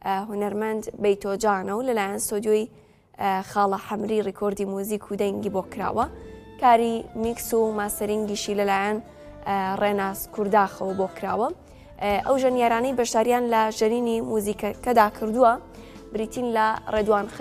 هونەرمەند بەیتۆجانە و لەلایەن سۆدیۆی خاڵە حەمری ڕیکۆردی موزیک و دەنگی بۆ کراوە. کاری میکس و ماسەرینگیشی لەلایەن ڕێناس کورداخەوە بۆ کراوە. ئەو ژەنیارانەی بەشداریان لە ژەرینی موزیکەکەدا کردووە بریتین لە ڕێدوان